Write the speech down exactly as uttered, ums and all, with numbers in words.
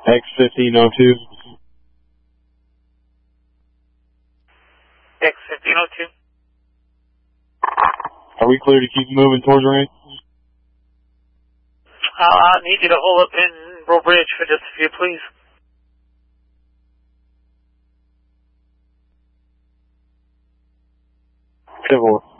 X fifteen oh two. X fifteen oh two. Are we clear to keep moving towards range? Uh, I need you to hold up in Bro Bridge for just a few, please. ten four.